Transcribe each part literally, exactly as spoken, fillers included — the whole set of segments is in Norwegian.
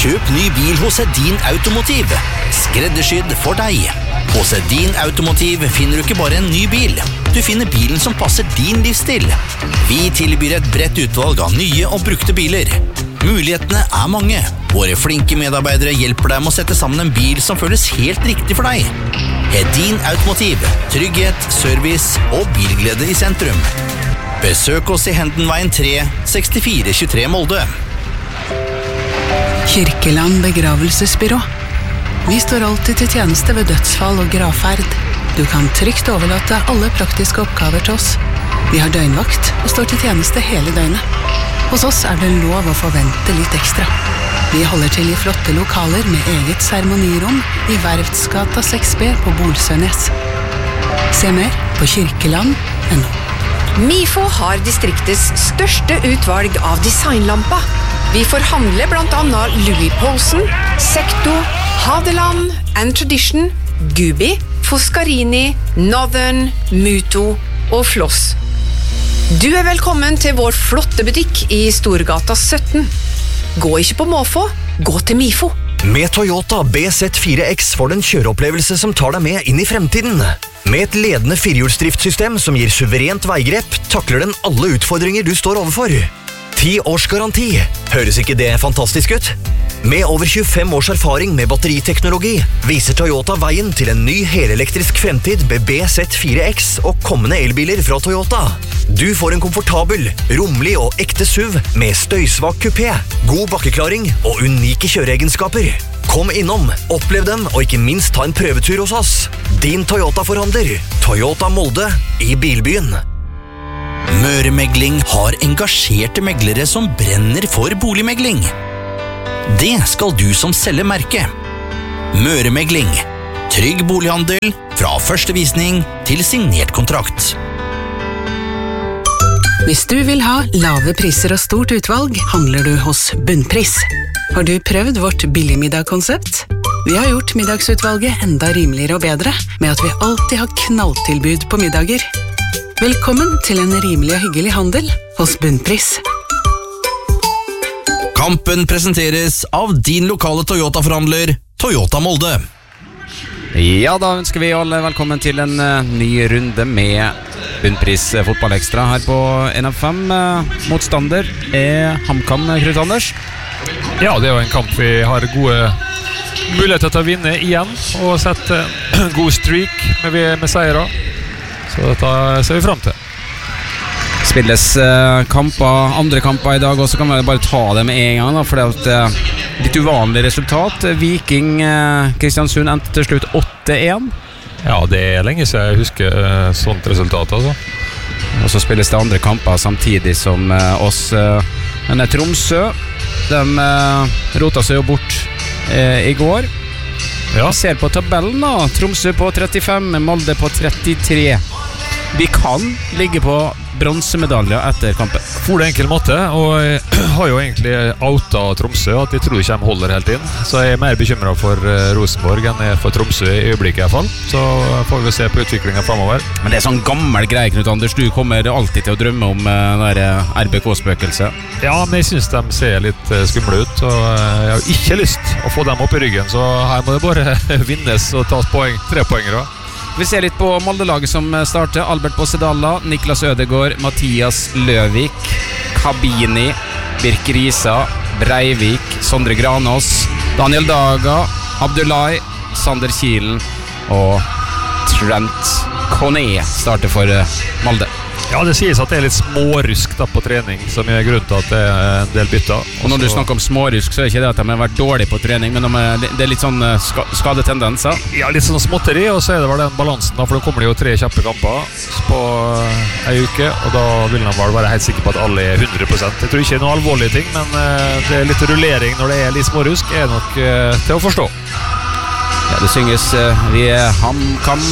Kjøp ny bil hos Edin Automotiv. Skreddersydd for deg. Hos Edin Automotiv finner du ikke bare en ny bil. Du finner bilen som passer din livsstil. Vi tilbyr et bredt utvalg av nye og brukte biler. Mulighetene er mange. Våre flinke medarbeidere hjelper deg med å sette sammen en bil som føles helt riktig for deg. Edin Automotiv. Trygghet, service og bilglede i sentrum. Besøk oss i Hendenveien tre, sekstifire tjuetre Molde. Kirkeland begravelsesbyrå. Vi står alltid til tjeneste ved dødsfall og gravferd. Du kan trygt overlate alle praktiske oppgaver til oss. Vi har døgnvakt og står til tjeneste hele døgnet. Hos oss er det lov å forvente litt ekstra. Vi holder til i flotte lokaler med eget seremonirom i Verftsgata seks B på Bolsønes. Se mer på kirkeland punktum no. Mifo har distriktets største utvalg av designlamper. Vi forhandler blant annet Louis Poulsen, Secto, Hadeland, and Tradition, Gubi, Foscarini, Northern, Muto og Floss. Du er velkommen til vår flotte butikk i Storgata sytten. Gå ikke på måfå, gå til Mifo. Med Toyota B Z fire X får du en kjøreopplevelse som tar deg med inn i fremtiden. Med et ledende firehjulsdriftssystem som gir suverent veigrep, takler den alle utfordringer du står overfor. ti års garanti. Høres ikke det fantastisk ut? Med over tjuefem års erfaring med batteriteknologi viser Toyota veien til en ny helelektrisk fremtid med B Z fire X og kommende elbiler fra Toyota. Du får en komfortabel, rommelig og ekte S U V med støysvak kupé, god bakkeklaring og unike kjøreegenskaper. Kom innom, opplev dem og ikke minst ta en prøvetur hos oss. Din Toyota-forhandler, Toyota Molde i Bilbyen. Møremegling har engasjerte meglere som brenner for boligmegling. Det skal du som selger merke. Møremegling. Trygg bolighandel fra første visning til signert kontrakt. Hvis du vil ha lave priser og stort utvalg, handler du hos Bunnpris. Har du prøvd vårt billigmiddagkonsept? Vi har gjort middagsutvalget enda rimeligere og bedre, med at vi alltid har knalltilbud på middager. Velkommen til en rimelig og hyggelig handel hos Bunnpris. Kampen presenteres av din lokale Toyota-forhandler, Toyota Molde. Ja, da ønsker vi alle velkommen til en uh, ny runde med Bunnpris uh, fotballekstra her på N F M. Uh, motstander er HamKam, Knut Anders. Ja, det er jo en kamp vi har gode muligheter til å vinne igjen og sette uh, god streak med, med seier. Så dette ser vi frem til. Spilles uh, kamper, andre kamper i dag, og så kan vi bare ta det med en gang da, for det er et uh, litt uvanlig resultat. Viking uh, Kristiansund endte til slutt åtte én. Ja, det er lenge siden jeg husker uh, sånt resultat altså. Og så spilles det andre kamper samtidig som uh, oss. Uh, men Tromsø, de uh, rota seg jo bort uh, i går. Ja. Vi ser på tabellen da, Tromsø på trettifem, Molde på trettitre. Vi kan ligge på bronsemedaljer etter kampen. For det enkel måte, og jeg har jo egentlig outa Tromsø, at jeg tror ikke de holder helt inn. Så jeg er mer bekymret for uh, Rosenborg enn jeg for Tromsø i øyeblikket i hvert fall. Så får vi se på utviklingen fremover. Men det er sånn gammel greie, Knut Anders. Du kommer alltid til å drømme om uh, R B K-spøkelset. Ja, men jeg synes de ser litt uh, skumle ut, og uh, jeg har ikke lyst å få dem opp i ryggen, så her må det bare vinnes og tas poeng, tre poenger da. Vi ser litt på Molde-laget som starter. Albert Bossedalla, Niklas Ødegård, Mathias Løvik, Kabini, Birk Risa, Breivik, Sondre Granås, Daniel Daga, Abdullahi, Sander Kielen og Trent Kone starter for Molde. Ja, det sies at det er litt smårusk da på trening, som er grunnen til at det er en del bytter. Og når du snakker om smårusk, så er det ikke det at de har vært dårlige på trening, men de er, det er litt sånn ska, skadetendenser. Ja, litt sånn småtteri, og så er det vel den balansen da, for da kommer det jo tre kjappe kamper på en uke, og da vil de vel være helt sikker på at alle er hundre prosent. Jeg tror ikke det er noen alvorlige ting, men det er litt rullering når det er litt smårusk, er nok til å forstå. Ja, det synges vi er HamKam,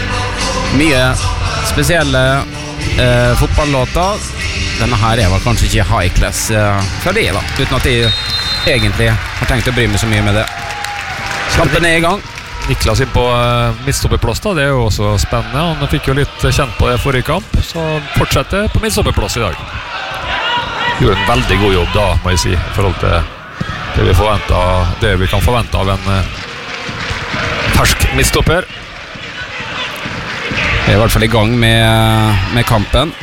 mye spesielle Eh, fotballåter. Denne her er vel kanskje ikke high class eh, fra det da, uten at de egentlig har tenkt å bry meg så mye med det. Kampen er i gang. Niklas inn på uh, midtstopperplass da, det er jo også spennende. Han fikk jo litt kjent på det forrige kamp, så fortsetter på midtstopperplass i dag. Gjorde en veldig god jobb da, må jeg si, i forhold til det vi, forventet, det vi kan forvente av en uh, fersk midtstopper. Vi er i hvert fall i gang med, med kampen.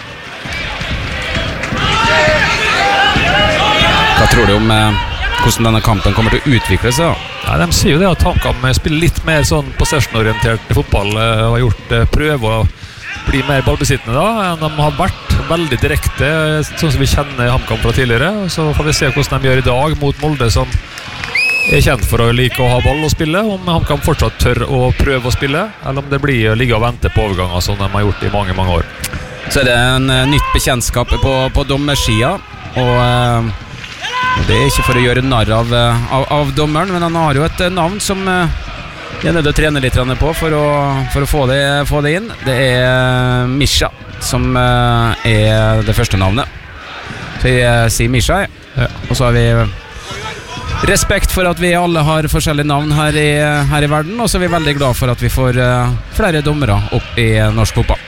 Hva tror du om uh, hvordan denne kampen kommer til å utvikle seg? Ja, de sier jo det at HamKam spiller litt mer sånn possession-orientert fotball uh, og har gjort uh, prøver å bli mer ballbesittende da, enn de har vært veldig direkte, sånn som vi kjenner HamKam fra tidligere. Så får vi se hvordan de gjør i dag mot Molde, som er kjent for å like å ha ball og spille, om HamKam fortsatt tør å prøve å spille, eller om det blir å ligge og vente på overganger som de har gjort i mange, mange år. Så er det en uh, nytt bekjentskap på, på dommersida, og uh, det er ikke for å gjøre narr av, av, av dommeren, men han har jo et uh, navn som uh, jeg er nødt til å trene litt på for å, for å få, det, få det inn. Det er uh, Misha, som uh, er det første navnet. Så jeg uh, sier Misha, ja. Og så har vi respekt for at vi alle har forskjellige navn her i, her i verden, og så er vi veldig glad for at vi får uh, flere dommere opp i uh, norsk fotball.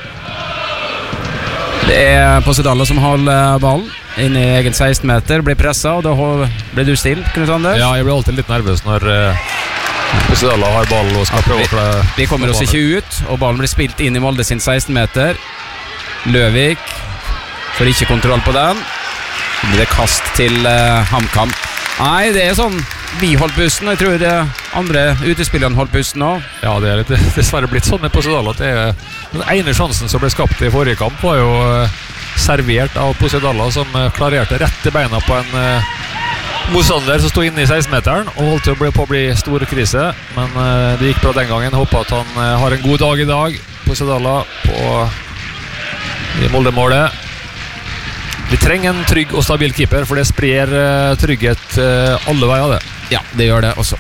Det er Posedala som holder ballen inn i egen seksten meter, blir presset, og da blir du still, Knut Anders? Ja, jeg blir alltid litt nervøs når uh, Posedala har ball og skal prøve å klare. Vi kommer oss ikke ut, og ballen blir spilt inn i Molde sin seksten meter. Løvik får ikke kontroll på den. Så blir det kast til uh, HamKam. Nei, det er sånn vi holdt pusten, og jeg tror det andre utespillerne holdt pusten også. Ja, det er litt, dessverre blitt sånn med Posedala at det er den ene sjansen som ble skapt i forrige kamp var jo uh, servert av Posedala, som uh, klarerte rett i beina på en uh, motstander som stod inne i seksten meteren og holdt til å bli på å bli stor krise, men uh, det gikk bra den gangen. Håper at han uh, har en god dag i dag, Posedala, på i Molde-målet. Vi trenger en trygg og stabil keeper, for det sprer uh, trygghet uh, alle veier det. Ja, det gjør det også.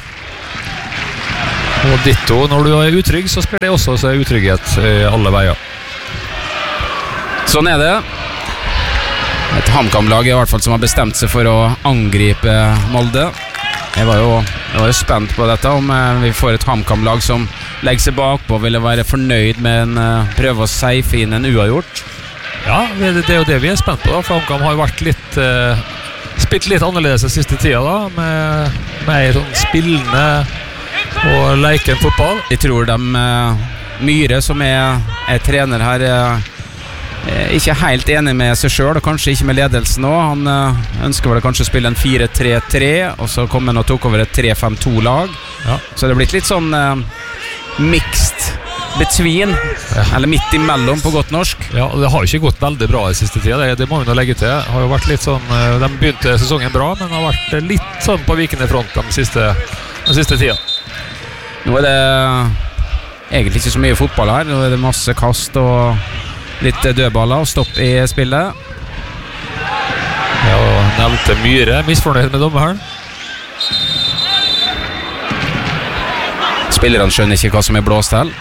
Og ditto, når du er utrygg, så sprer det også så utrygghet uh, alle veier. Sånn er det. Et HamKam-lag i hvert fall som har bestemt seg for å angripe Molde. Jeg var jo, jeg var jo spent på dette, om uh, vi får et HamKam-lag som legger seg bakpå, ville være fornøyd med en uh, prøve å safe inn en uavgjort. Ja, det, det er jo det vi er spent på da, for HamKam har jo vært litt uh, spilt litt annerledes den siste tida da, med mer sånn spillende og leken fotball. Jeg tror de uh, Myhre, som er, er trener her, uh, er ikke helt enig med seg selv, og kanskje ikke med ledelsen også. Han uh, ønsker vel kanskje å spille en fire tre tre, og så kom han og tok over et tre fem to lag. Ja. Så det er blitt litt sånn uh, mixed between, ja. Eller midt imellom på godt norsk. Ja, og det har jo ikke gått veldig bra i siste tida, det, det må vi nå legge til. Det har jo vært litt sånn, de begynte sesongen bra, men det har vært litt sånn på vikende front den siste, den siste tida. Nå er det egentlig ikke så mye fotball her. Nå er det masse kast og litt dødballer og stopp i spillet. Ja, og nevnte Myhre, misfornøyd med dommeren. Spillerne skjønner ikke hva som er blåst til.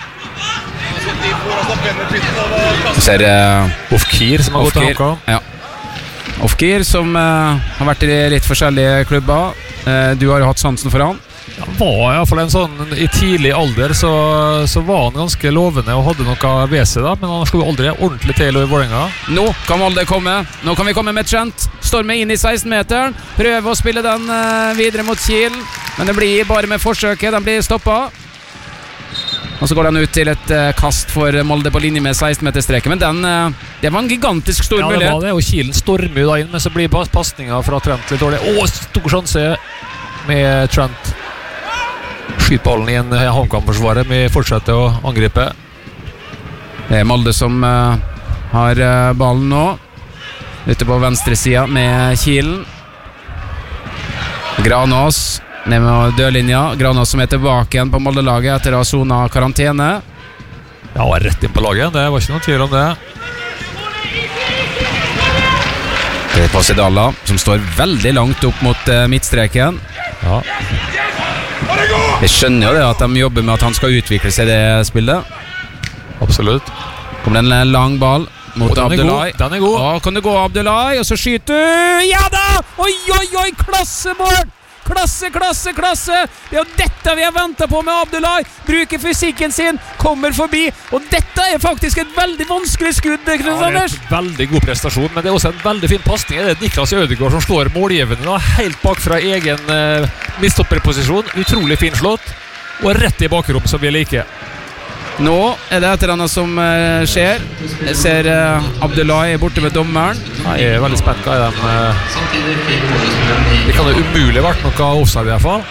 Vi ser uh, Ofkir som har gått til HamKam. Ja. Ofkir som uh, har vært i litt forskjellige klubber. uh, Du har jo hatt sansen for han. Han var i hvert fall en sånn i tidlig alder så, så var han ganske lovende og hadde noe ved seg da, men han slo aldri ordentlig til i Vålerenga. Nå kan Molde komme. Nå kan vi komme med Trent. Storme inn i seksten meteren. Prøve å spille den uh, videre mot Kiel, men det blir bare med forsøket. Den blir stoppet. Og så går den ut til et uh, kast for Molde på linje med seksten meter streken. Men den, uh, det var en gigantisk stor mulighet. Ja, det var det, og Kielen stormer jo da inn, men så blir passningen fra Trent litt dårlig. Åh, stor sjanse med Trent. Skyt ballen i en HamKam-forsvaret. Vi fortsetter å angripe. Det er Molde som uh, har uh, ballen nå. Ute på venstre siden med Kielen. Granås ned med dørlinja. Granås som er tilbake igjen på Molde-laget etter å ha sona karantene. Ja, og rett inn på laget. Det var ikke noen tvil om det. Det er Posedala som står veldig langt opp mot uh, midtstreken. Ja. Jeg skjønner jo det at de jobber med at han skal utvikle seg i det spillet. Absolutt. Kommer det en lang ball mot Abdullahi. Den er god. Ja, kan du gå Abdullahi, og så skyter du. Ja da! Oi, oi, oi, klassemål! Klasse, klasse, klasse! Det er jo dette vi har ventet på med Abdullahi. Bruker fysikken sin, kommer forbi. Og dette er faktisk et veldig vanskelig skudd, Knut Ja, det er Anders. en veldig god prestasjon, men det er også en veldig fin passning. Det er Niklas Ødegaard som slår målgivende da, helt bak fra egen uh, midtstopperposisjon. Utrolig fin slått, og rett i bakrom som vi liker. Nå er det et eller annet som uh, skjer. Jeg ser uh, Abdullahi borte ved dommeren. Jeg er veldig spent hva er de uh, Det kan jo umulig vært noe offside i hvert fall.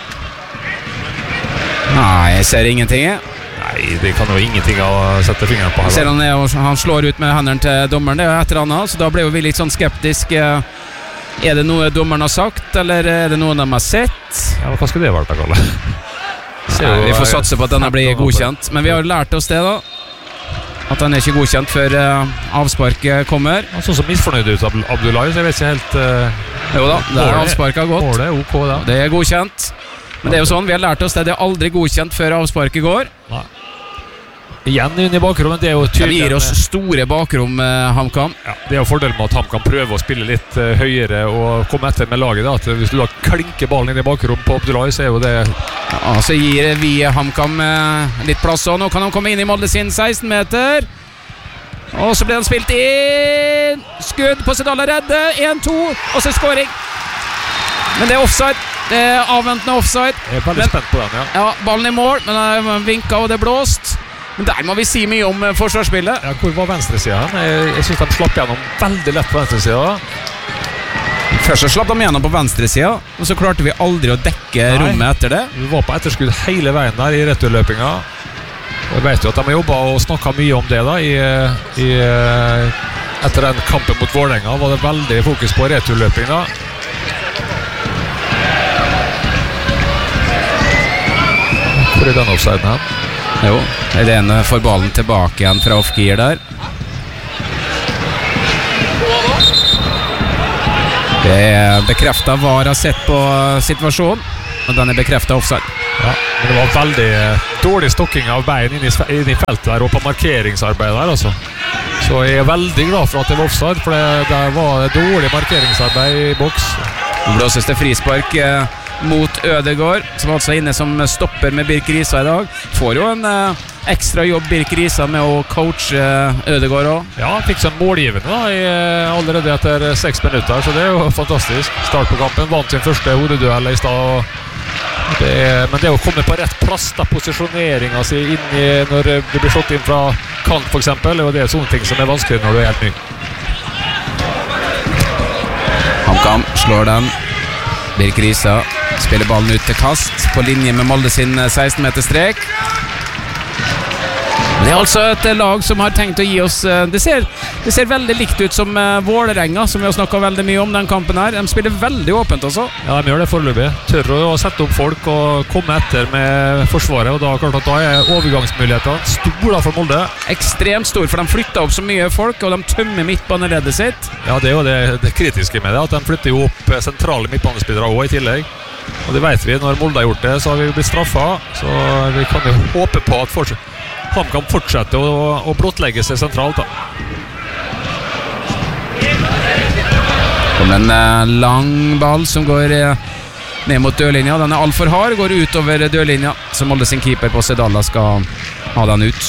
Nei, jeg ser ingenting. Jeg. Nei, det kan jo ingenting å sette fingeren på her. Ser han, er, han slår ut med hendene til dommeren. Det er et eller annet, så da ble jo vi litt sånn skeptisk. Uh, er det noe dommeren har sagt, eller er det noe de har sett? Ja, hva skulle det vært, Kalle? Nei, vi får satse på at denne blir godkjent. Men vi har lært oss det da, at den er ikke godkjent før uh, avsparket kommer. Han så så misfornøyd ut av Abdullahi, så jeg vet ikke helt uh, Jo da, det er avsparket har gått. Målet er ok da. Det er godkjent. Men det er jo sånn, vi har lært oss det. Det er aldri godkjent før avsparket går. Nei. Igjen inn i bakrommet, det er jo De tydelig. gir oss store bakrom, uh, HamKam. Ja, det er jo fordelen med at han kan prøve å spille litt uh, høyere og komme etter med laget da. At hvis du da klinker ballen inn i bakrom på Abdullahi, så er jo det Ja, så gir vi HamKam uh, litt plass, og nå kan han komme inn i Molde sin seksten meter. Og så blir han spilt inn. Skudd på Sedala redde. en to, og så scoring. Men det er offside. Det er avventende offside. Jeg er veldig Men- spent på den, ja. Ja, ballen i mål, men det er vinket og det er blåst. Men der må vi si mye om uh, forsvarsspillet. Ja, hvor var venstresiden? Jeg, jeg synes de slapp gjennom veldig lett på venstresiden. Først så slapp de gjennom på venstresida, og så klarte vi aldri å dekke Nei. rommet etter det. Vi var på etterskudd hele veien der i returløpinga. Og jeg vet jo at de har jobbet og snakket mye om det da i, i, etter den kampen mot Vålerenga var det veldig fokus på returløping da. Hvor er den offsiden her? Jo, det ene får ballen tilbake igjen fra off-gear der. Det er bekreftet V A R har sett på situasjonen, og den er bekreftet offside. Ja, men det var veldig dårlig stokking av bein inn i, inn i feltet der og på markeringsarbeidet der altså. Så jeg er veldig glad for at det var offside, for det, der var det dårlig markeringsarbeid i boks. Nå blåses det frispark eh, mot Ødegaard, som altså er inne som stopper med Birk Risa i dag. Får jo en eh, ekstra jobb Birk Risa med å coache eh, Ødegaard også. Ja, han fikk seg målgivende da, i, allerede etter seks minutter, så det er jo fantastisk. Start på kampen, vant sin første hodeduell i stad. Det er, men det å komme på rett plass, da, posisjoneringen si inn i, når det blir slått inn fra kant for eksempel, og det er sånne ting som er vanskelig når du er helt ny. HamKam slår den. Birk Risa spiller ballen ut til kast på linje med Molde sin seksten meter strek. Det er altså et lag som har tenkt å gi oss Det ser, det ser veldig likt ut som Vålerenga, som vi har snakket veldig mye om den kampen her. De spiller veldig åpent også. Ja, de gjør det foreløpig. Tør å sette opp folk og komme etter med forsvaret, og da, klart at da er overgangsmulighetene store for Molde. Ekstremt stor, for de flytter opp så mye folk, og de tømmer midtbaneleddet sitt. Ja, det er jo det, det kritiske med det, at de flytter jo opp sentrale midtbanespillere også i tillegg. Og det vet vi, når Molde har gjort det, så har vi blitt straffet, så vi kan jo håpe på at fortsatt han kan fortsette å, å blottlegge seg sentralt da. Kommer en eh, lang ball som går eh, ned mot dørlinja. Den er alt for hard, går utover dørlinja, så Molde sin keeper på Sedala skal ha den ut.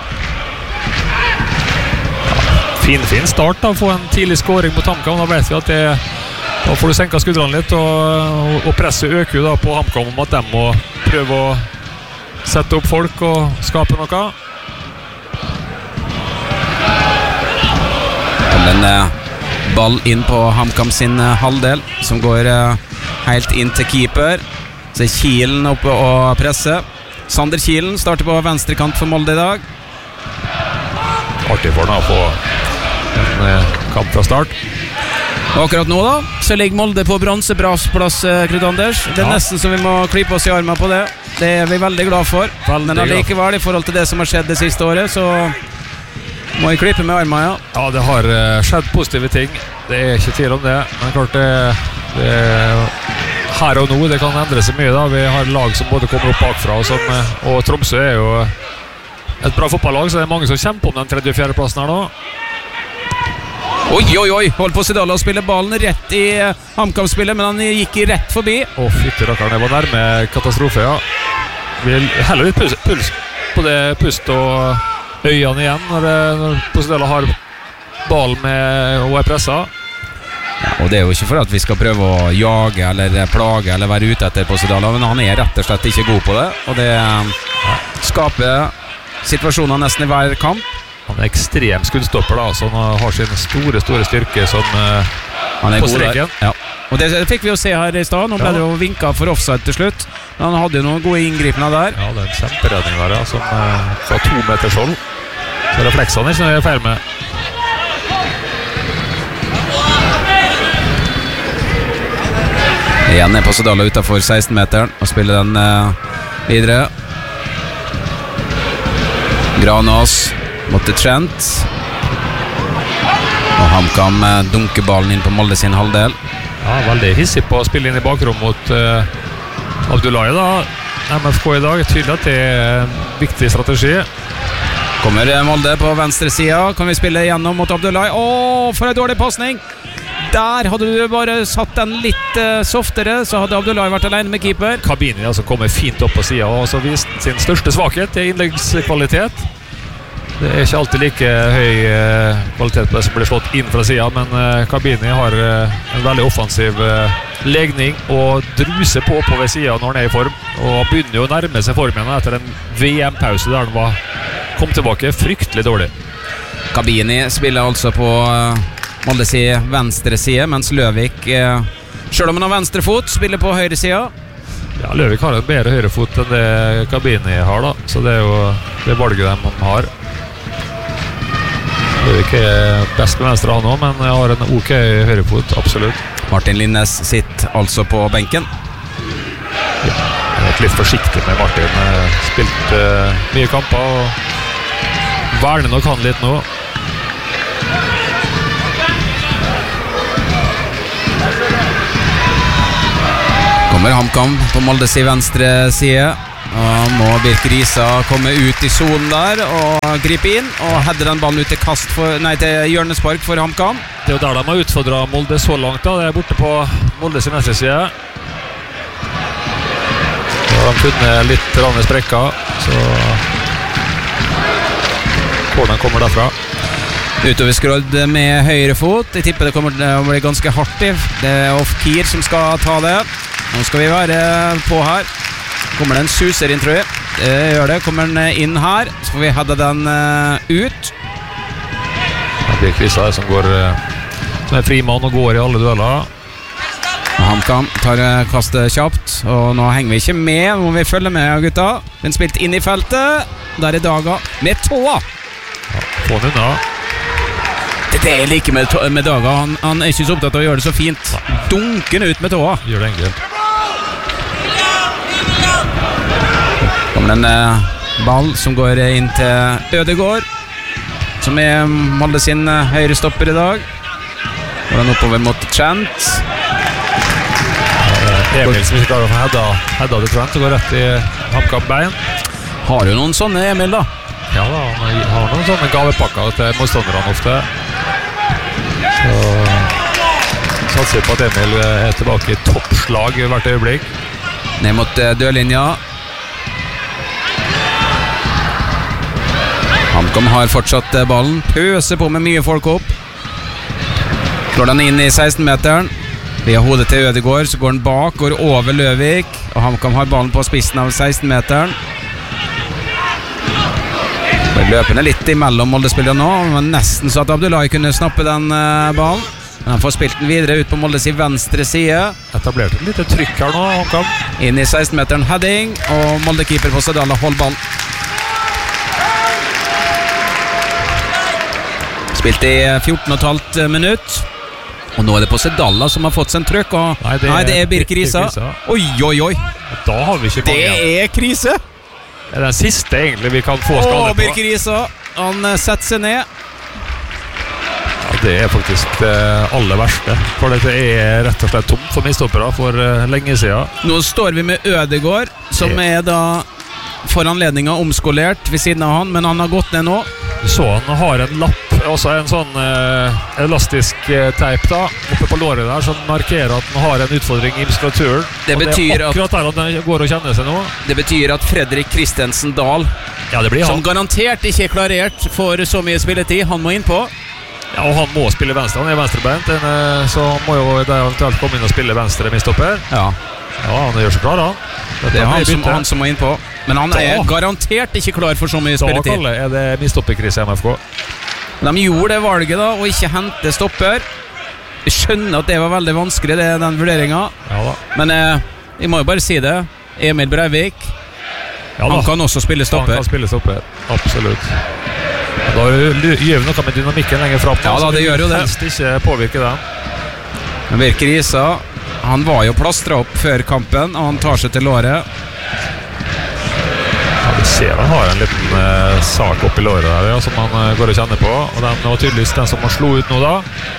Fin, fin start da, få en tidlig scoring mot HamKam. Da vet vi at det, da får du senka skuldrene litt, og, og presset øker jo da på HamKam om at de må prøve å sette opp folk og skape noe. Kommer en eh, ball inn på HamKam sin eh, halvdel, som går eh, helt inn til keeper. Så er Kielen oppe og presser. Sander Kielen starter på venstre kant for Molde i dag. Artig for den å få en eh, kamp fra start. Og akkurat nå da, så ligger Molde på bronseplass, Knut Anders. Det er Ja. nesten så vi må klippe oss i armen på det. Det er vi veldig glad for. Veldig Men allikevel, i forhold til det som har skjedd det siste året, så må jeg klippe med armen, ja. Ja, det har eh, skjedd positive ting. Det er ikke tvil om det. Men klart det, det her og nå, det kan endre seg mye da. Vi har lag som både kommer opp bakfra og sånn, eh, og Tromsø er jo et bra fotballag, så det er mange som kjemper om den tredje og fjerde plassen her nå. Oi, oi, oi, holdt på Sedala å spille ballen rett i HamKam-spillet, men han gikk i rett forbi. Å, fytti rakkeren, det var nærme katastrofe, ja. Vi heller litt puls, puls på det pust og øynene igjen når, det, når Posedala har ballen med og er presset. Ja, og det er jo ikke for at vi skal prøve å jage eller plage eller være ute etter Posedala, men han er rett og slett ikke god på det, og det skaper situasjoner nesten i hver kamp. Han er ekstrem skuddstopper da, så han har sin store, store styrke som uh, han er på god streken. Ja. Og det, det fikk vi jo se her i sted. Nå ble ja. det jo vinket for offside til slutt, men han hadde jo noen gode inngripende der. Ja, det er en kjemperedning der, ja, som uh, fra to meters hold. Så refleksene er ikke noe feil med. Igjen er Posedala utenfor seksten-meteren og spiller den uh, videre. Granås mot Trent. Og HamKam uh, dunker ballen inn på Molde sin halvdel. Ja, veldig hissig på å spille inn i bakrom mot uh, Abdullahi da. M F K i dag, tydelig at det er en viktig strategi. Kommer Molde på venstre sida. Kan vi spille igjennom mot Abdullahi? Åh, for en dårlig passning! Der hadde du bare satt den litt uh, softere, så hadde Abdullahi vært alene med keeper. Kabini altså kommer fint opp på siden, og så vist sin største svakhet, det er innleggskvalitet. Det er ikke alltid like høy uh, kvalitet på det som blir slått inn fra siden, men uh, Kabini har uh, en veldig offensiv uh, legning og druser på på ved siden når han er i form, og begynner jo å nærme seg formen etter en V M-pause der han var, kom tilbake fryktelig dårlig. Kabini spiller altså på uh, Molde si venstre side, mens Løvik, eh, selv om han har venstre fot, spiller på høyre side. Ja, Løvik har en bedre høyre fot enn det Kabini har da, så det er jo det valget de har. Løvik er best med venstre han også, men jeg har en ok høyre fot, absolutt. Martin Linnes sitter altså på benken. Ja, jeg er litt forsiktig med Martin. Spilt uh, mye kamper og verner nok han litt nå. Kommer HamKam på Molde si venstre side, og må Birk Risa komme ut i zonen der og gripe inn og header den ballen ut til kast for, nei, til hjørnespark for HamKam. Det er jo der de har utfordret Molde så langt da, det er borte på Molde sin venstre side. Så har de funnet litt ranne sprekker, så hvordan kommer derfra. Utover skrådd med høyre fot. Jeg tipper det kommer til å bli ganske hardt i. Det er Off-Keer som skal ta det. Nå skal vi være på her. Kommer det en suser inn, tror jeg. Det gjør det. Kommer den inn her, så får vi hadde den uh, ut. Ja, det er Krisa som går uh, som er frimann og går i alle dueller. HamKam tar uh, kastet kjapt, og nå henger vi ikke med. Nå må vi følge med, gutta. Den spilt inn i feltet. Der er Daga med tåa. Ja, få den unna. Det er like med, med Daga. Han, han er ikke så opptatt av å gjøre det så fint. Dunken ut med tåa. Gjør det enkelt. Kommer en eh, ball som går inn til Ødegård, som er Molde sin eh, høyre stopper i dag. Går han oppover mot Trent. Ja, Emil som ikke klarer å få hedda, hedda til Trent og går rett i HamKam-bein. Har jo noen sånne, Emil, da. Ja da, han har noen sånne gavepakker til motstanderne ofte. Så satser på at Emil er tilbake i toppslag i hvert øyeblikk. Ned mot eh, dørlinja. HamKam har fortsatt ballen, pøser på med mye folk opp. Slår den inn i seksten-meteren. Via hodet til Ødegård, så går den bak, går over Løvik, og HamKam har ballen på spissen av seksten-meteren. Det løpende litt imellom Molde-spillere nå, men nesten så at Abdullahi kunne snappe den uh, ballen. Men han får spilt den videre ut på Molde sin venstre side. Etablert et lite trykk her nå, HamKam. Inn i seksten-meteren heading, og Molde-keeper på Sedala holder ballen. Spilt i fjorten og et halvt minutt. Og nå er det på Sedala som har fått seg en trøkk. Og nei, det er, nei, det er Birk Risa. Oi, oi, oi. Da har vi ikke det er krise. Det er den siste egentlig vi kan få skade på. Birk Risa, han setter seg ned. Ja, det er faktisk det aller verste. For dette er rett og slett tomt for midtstoppere for lenge siden. Nå står vi med Ødegård, som er da for anledningen omskolert ved siden av han, men han har gått ned nå. Du så han har en lapp også en sånn eh, elastisk eh, teip da, oppe på låret der, som markerer at man har en utfordring i muskulaturen. Det betyr det er akkurat der at den går og kjenner seg nå. Det betyr at Fredrik Christensen Dahl, ja, det blir som han. garantert ikke er klarert for så mye spilletid, han må inn på. Ja, og han må spille venstre, han er venstrebent, en, så han må jo der eventuelt komme inn og spille venstre midtstopper. Ja. Ja, han gjør så klar da. Dette Det er han som, bytte. han som må inn på. Men han Da. er garantert ikke klar for så mye Da, spilletid. Kalle, er det midtstopperkrise i M F K. De gjorde det valget da, og ikke hente stopper. Jeg skjønner at det var veldig vanskelig, det er den vurderingen. Ja da. Men eh, jeg må jo bare si det. Emil Breivik, Ja, han da. kan også spille Han stopper. kan spille stopper, absolutt. Da gjør vi noe med dynamikken lenger frem. Ja da, det gjør jo det. Helst ikke påvirke den. Men Birker Isa, han var jo plastret opp før kampen, og han tar seg til låret. Ja, vi ser han har en liten eh, sak oppi låret der, ja, som han eh, går og kjenner på. Og den var tydeligvis den som han slo ut nå da.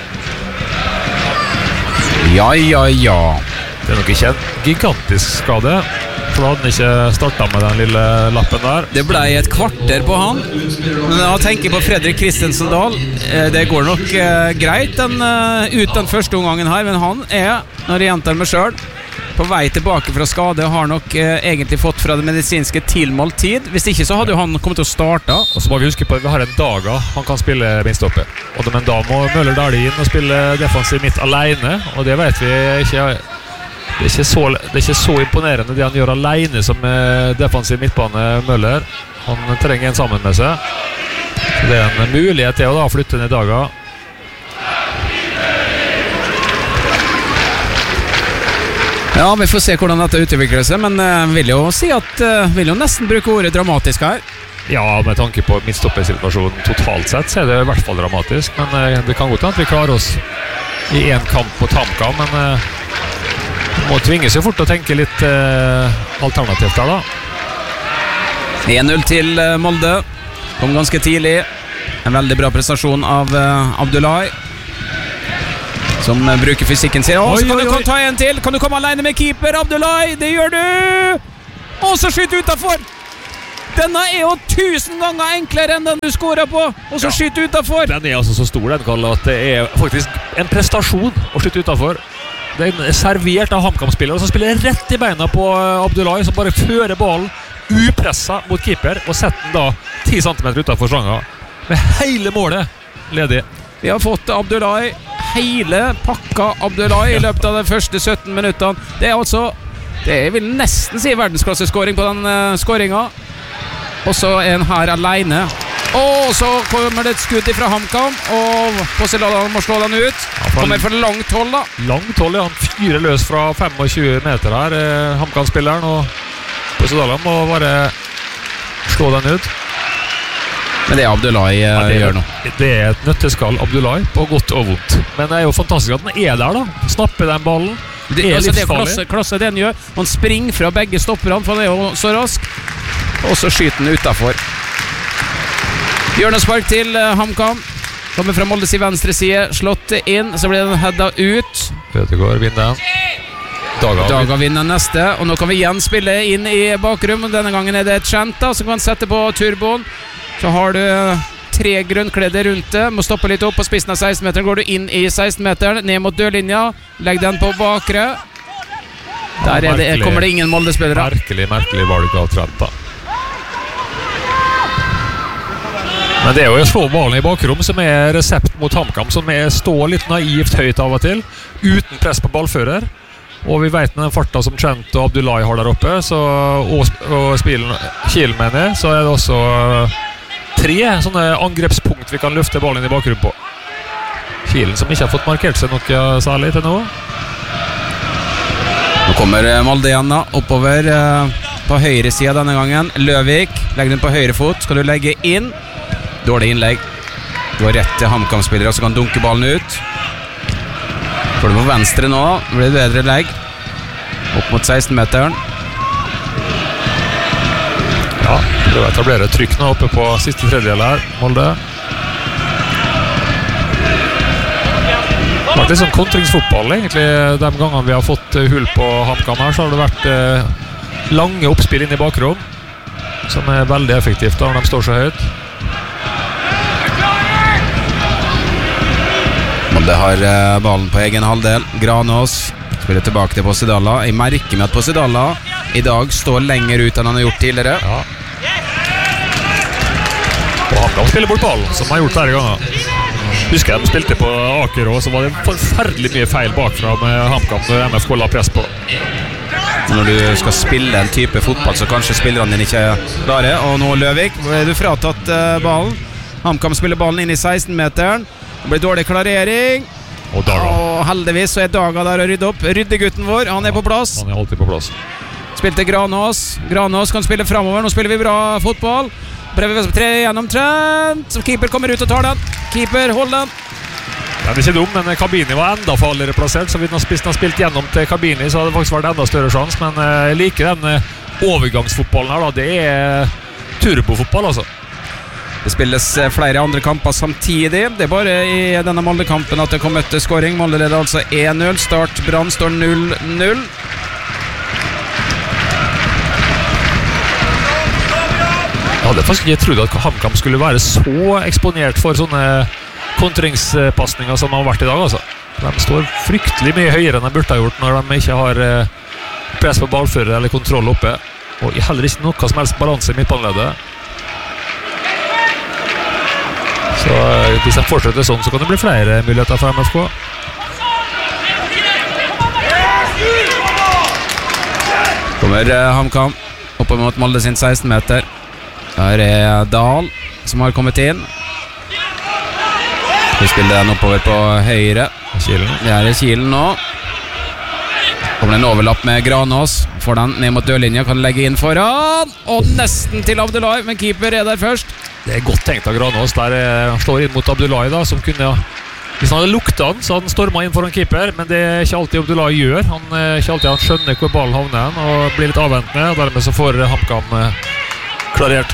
Ja, ja, ja. Det er nok ikke en gigantisk skade, for da hadde han ikke startet med den lille lappen der. Det ble et kvarter på han. Men jeg tenker på Fredrik Christensen Dahl. eh, Det går nok eh, greit den, eh, ut den første omgangen her, men han er, når jeg gjentar meg selv, på vei tilbake fra skade, har nok eh, egentlig fått fra det medisinske tilmålt tid. Hvis ikke så hadde jo han kommet til å starte. Og så må vi huske på at vi har en Daga han kan spille midtstopper. Og men da må Møller Dæhlie inn og spille defensiv midt alene, og det vet vi ikke. Det er, ikke så, det er ikke så imponerende det han gjør alene som eh, defensiv midtbane Møller. Han trenger en sammen med seg. Så det er en mulighet til å da flytte ned Daga. Ja, vi får se hvordan dette utvikler seg, men jeg vil jo si at uh, vil jo nesten bruke ordet dramatisk her. Ja, med tanke på midtstoppersituasjonen totalt sett, så er det i hvert fall dramatisk. Men eh, det kan godt hende at vi klarer oss i en kamp mot HamKam, men eh, må tvinge seg fort å tenke litt eh, alternativt der da. en null til uh, Molde. Kom ganske tidlig. En veldig bra prestasjon av uh, Abdullahi, som uh, bruker fysikken sin. Å, så kan du kan ta en til. Kan du komme alene med keeper, Abdullahi? Det gjør du! Og så skyt utenfor! Denne er jo tusen ganger enklere enn den du skårer på. Og så Ja. skyt utenfor! Den er altså så stor, den, Kalle, at det er faktisk en prestasjon å skyte utenfor. Den er servert av HamKam-spillere, og så spiller jeg rett i beina på eh, Abdullahi, som bare fører ballen upresset mot keeper, og setter den da ti centimeter utenfor stanga. Med hele målet ledig. Vi har fått Abdullahi, hele pakka Abdullahi i løpet av de første sytten minuttene. Det er altså, det jeg vil nesten si verdensklasseskåring på den uh, skåringen. Og så er han her alene. Og så kommer det et skudd fra HamKam, og Posidalan må slå den ut. Kommer for langt hold da. Langt hold, ja. Han fyrer løs fra tjuefem meter her, eh, HamKam-spilleren, og Posidalan må bare slå den ut. Men det er Abdullahi uh, Ja, det, gjør nå. det er et nøtteskall Abdullahi, på godt og vondt. Men det er jo fantastisk at han er der da. Snapper den ballen. Det, er altså, det er livsfarlig. klasse, klasse det han gjør. Han springer fra begge stopperne, for han er jo så rask. Og så skyter han utenfor. Hjørnespark til uh, HamKam. Kommer fra Moldes i venstre side. Slått inn, så blir den headet ut. Ødegaard vinner den. Daga. Daga vinner neste. Og nå kan vi igjen spille inn i bakrom. Denne gangen er det et skjent da, så kan man sette på turboen. Så har du uh, tre grønnkledde rundt det. Må stoppe litt opp på spissen av seksten-meteren. Går du inn i seksten-meteren, ned mot dørlinja. Legg den på bakre. Der er det, merkelig. kommer det ingen Molde-spillere. Merkelig, merkelig valg av Trent da. Men det er jo å slå ballen i bakrom som er resept mot HamKam, som er står litt naivt høyt av og til, uten press på ballfører. Og vi vet med den farta som Trent og Abdullahi har der oppe, så, og, og spillen Kiel mener, så er det også tre sånne angrepspunkt vi kan løfte ballen i bakrom på. Kielen som ikke har fått markert seg noe særlig til nå. Nå kommer Molde igjen da, oppover eh, på høyre side denne gangen. Løvik, legg den på høyre fot. Skal du legge inn? Dårlig innlegg. Går rett til HamKam-spillere, så kan dunke ballen ut. Får du på venstre nå, blir det bedre legg. Opp mot seksten-meteren. Ja, prøver å etablere trykk nå oppe på siste tredjedel her, Molde. Det har vært litt sånn kontringsfotball egentlig. De gangene vi har fått hull på HamKam her, så har det vært eh, lange oppspill inn i bakrom, som er veldig effektivt da når de står så høyt. Molde har uh, ballen på egen halvdel. Granås spiller tilbake til Posidalla. Jeg merker meg at Posidalla i dag står lenger ut enn han har gjort tidligere. Ja. Og han kan spille bort ballen, som han har gjort flere ganger. Husker jeg de spilte på Aker også, så var det forferdelig mye feil bakfra med HamKam når M F K la press på. Når du skal spille en type fotball, så kanskje spillerne dine ikke er klare. Og nå Løvik, er du fratatt uh, ballen. HamKam spiller ballen inn i seksten-meteren. Det blir dårlig klarering. Og, Daga. og heldigvis så er Daga der å rydde opp. Ryddegutten vår, han er på plass. Han er alltid på plass. Spilte Granås. Granås kan spille fremover. Nå spiller vi bra fotball. Prøver vi tre gjennom Trent. Keeper kommer ut og tar den. Keeper, hold den. Den er ikke dum, men Kabini var enda farligere plassert, så hvis han har spilt gjennom til Kabini, så hadde det faktisk vært enda større sjans. Men jeg liker den overgangsfotballen her da. Det er turbofotball, altså. Det spilles flere andre kamper samtidig. Det er bare i denne Molde-kampen at det kommer til scoring. Molde leder altså én null. Start Brann står null null. Jeg hadde faktisk ikke trodd at HamKam skulle være så eksponert for sånne kontringspasninger som har vært i dag, altså. De står fryktelig mye høyere enn de burde ha gjort når de ikke har press på ballfører eller kontroll oppe, og heller ikke noe som helst balanse i midtbaneleddet. Så hvis de fortsetter sånn, så kan det bli flere muligheter for M F K. Kommer HamKam oppe mot Molde sin seksten meter. Her er Dahl som har kommet inn. Vi spiller den oppover på høyre. Kilen. Det er Kilen nå. Kommer en overlapp med Granås. Får den ned mot dørlinja, kan legge inn foran. Og nesten til Abdullahi, men keeper er der først. Det er godt tenkt av Granås. Der han står inn mot Abdullahi da, som kunne... Hvis han hadde luktet han, så hadde han stormet inn foran keeper, men det er ikke alltid Abdullahi gjør. Han er ikke alltid han skjønner hvor ballen havner og blir litt avventende, og dermed så får HamKam klarert.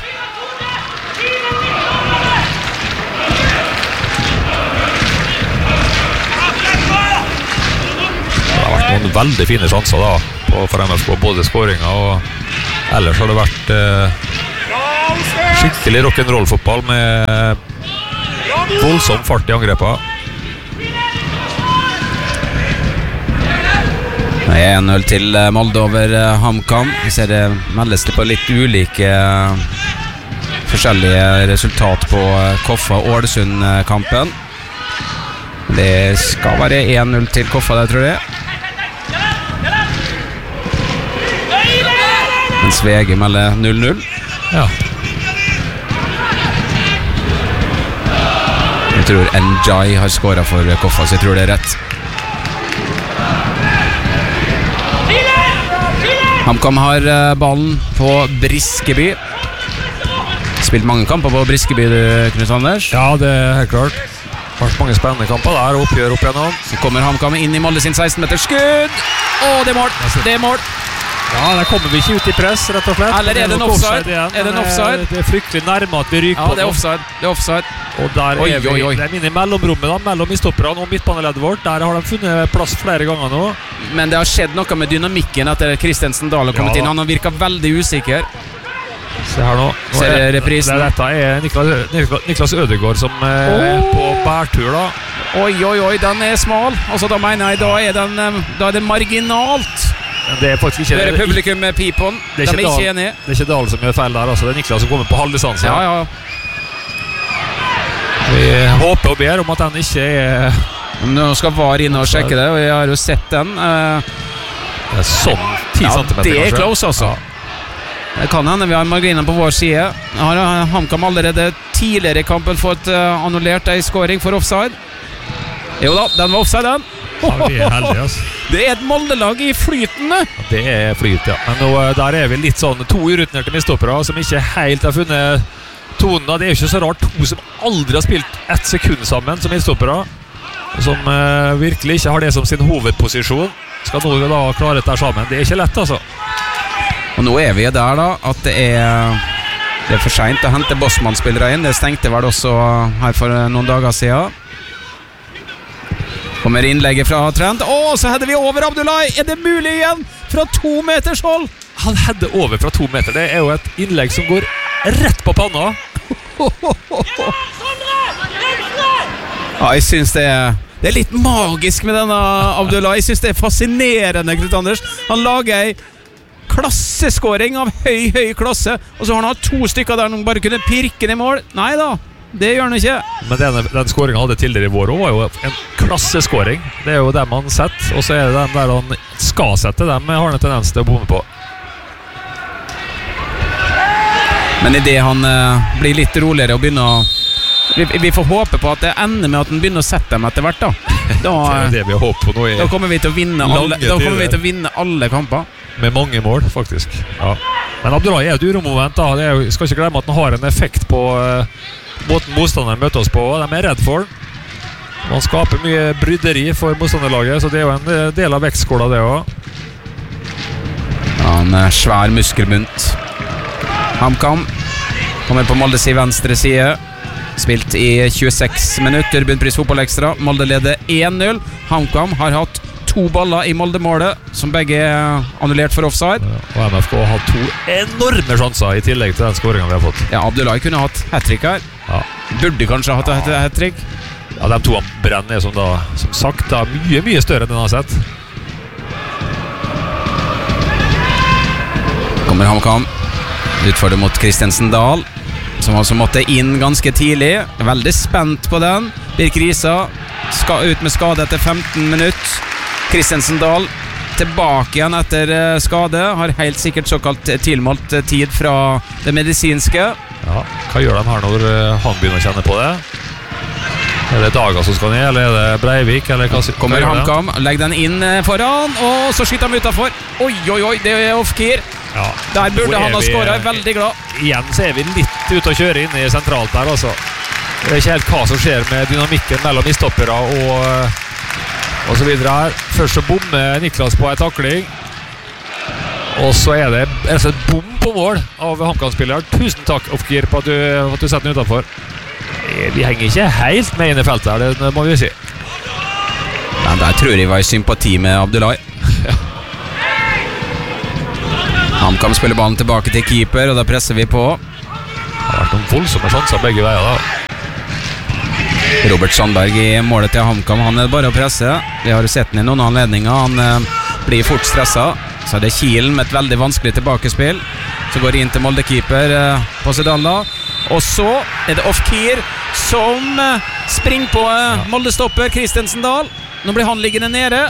Noen veldig fine sjanser da på, for M F K, både skåringer og ellers har det vært eh, skikkelig rock'n'roll-fotball med voldsom fart i angrepet. én null til Molde over HamKam. Vi ser det meldes på litt ulike forskjellige resultat på Koffa og Ålesund-kampen. Det skal være én null til Koffa der, tror jeg. Mens V G melder null null. Ja. Jeg tror Njai har skåret for Koffa, så jeg tror det er rett. HamKam har ballen på Briskeby. Spilt mange kamper på Briskeby, Knut Anders. Ja, det er helt klart. Vært mange spennende kamper der, oppgjør opp igjennom. Så kommer HamKam inn i Molde sin seksten meter skudd. Å, det er mål, det er mål. Ja, der kommer vi ikke ut i press, rett og slett. Eller er det en offside? Igjen, er det en offside? Det er fryktelig nærme at vi ryker ja, på. Det er offside, det er offside. Og der oi, er vi, oi, oi. det er mine mellomrommet da, mellom midtstopperne og midtbaneleddet vårt. Der har de funnet plass flere ganger nå. Men det har skjedd noe med dynamikken etter Kristensen Dahl har kommet ja, inn. Han har virket veldig usikker. Se her nå. nå Ser er, reprisen. Det, dette er Niklas, Niklas Ødegaard som oh. er på bærtur da. Oi, oi, oi, den er smal. Altså, da mener jeg, da er, den, da er det marginalt. Det er faktisk ikke... Det er publikum med pipon. De er ikke enige. Det er ikke Dahl som gjør feil der, altså. Det er Niklas som kommer på halv distanse. Ja, ja. Vi håper og ber om at den ikke er... Nå skal V A R inn og sjekke det, og jeg har jo sett den. Det er sånn ti ja, centimeter. Det er close, altså. Ja. Det kan hende vi har marginen på vår side. Har HamKam allerede tidligere i kampen fått uh, annullert en scoring for offside? Jo da, den var offside, den. Ja, vi er heldige, altså. Det er et Molde-lag i flytende. Ja, det er flyt, ja. Men nå, der er vi litt sånn to urutinerte midtstoppere som ikke helt har funnet tonen. Det er jo ikke så rart, to som aldri har spilt ett sekund sammen som midtstoppere, som uh, virkelig ikke har det som sin hovedposisjon, skal nå da klare dette sammen. Det er ikke lett, altså. Og nå er vi der da, at det er, det er for sent å hente Bossmann-spillere inn. Det stengte vel også her for noen dager siden. Kommer innlegget fra Trent. Åh, så hadde vi over Abdullahi. Er det mulig igjen? Fra to meters hold. Han hadde over fra to meter. Det er jo et innlegg som går rett på panna. Ja, jeg synes det er Det er litt magisk med denne Abdullah. Jeg synes det er fascinerende, Knut Anders. Han lager ei klasseskåring av høy, høy klasse, og så har han hatt to stykker der noen bare kunne pirke den i mål. Nei da, det gjør han ikke. Men den, den skåringen han hadde tidligere i vår også var jo en klasseskåring. Det er jo dem han setter, og så er det den der han skal sette. Dem har han en tendens til å bomme på. Men i det han uh, blir litt roligere og begynner å vi, vi får håpe på at det ender med at han begynner å sette dem etter hvert da. Da, det er det vi har håpet på nå i da kommer vi til å vinne alle, da kommer vi til å vinne alle kamper. Med mange mål, faktisk. Ja. Men Abdullah er et uromoment da. Det er jo, skal ikke glemme at han har en effekt på uh, måten motstanderen møter oss på. De er redd for den. Man skaper mye bryderi for motstanderlaget, så det er jo en del av vektskåla det også. Ja, en svær muskelbunt. HamKam kommer på Moldes i venstre side. Spilt i tjueseks minutter. Bunnpris fotball ekstra. Molde leder én null. HamKam har hatt to baller i Molde-målet, som begge er annullert for offside. Ja, og M F K har to enorme sjanser i tillegg til den skåringen vi har fått. Ja, Abdullah kunne hatt hat-trick her. Ja. Burde kanskje hatt et hat-trick. Ja, de to brenner som da, som sagt, da, mye, mye større enn den har sett. Kommer HamKam. Utfordrer mot Kristensen Dahl, som altså måtte inn ganske tidlig. Veldig spent på den. Birk Risa skal ut med skade etter femten minutter. Kristensen Dahl tilbake igjen etter skade. Har helt sikkert såkalt tilmålt tid fra det medisinske. Ja, hva gjør de her når han begynner å kjenne på det? Er det Daga som skal ned, eller er det Breivik? Eller hva, kommer HamKam, legger den inn foran, og så skyter de utenfor. Oi, oi, oi, det er off-keer. Ja, der burde han ha skåret, veldig glad. Igjen så er vi litt ute å kjøre inn i sentralt der, altså. Det er ikke helt hva som skjer med dynamikken mellom mistoppere og, og så videre her. Først så bommer Niklas på en takling, og så er det altså et bom på mål av HamKam-spilleren. Tusen takk, Off-Gear, på at du, at du setter den utenfor. Vi henger ikke helt med inn i feltet her, det må vi si. Men der tror jeg var i sympati med Abdullah. Ja. HamKam spiller ballen tilbake til keeper, og da presser vi på. Det har vært noen voldsomme sjanser begge veier da. Robert Sandberg i målet til HamKam, han er bare å presse. Vi har sett den i noen anledninger, han eh, blir fort stresset. Så er det Kielen med et veldig vanskelig tilbakespill. Så går det inn til Molde-keeper eh, på Sedalla. Og så er det Off-Keer som eh, springer på eh, Molde-stopper Kristensen Dahl. Nå blir han liggende nede.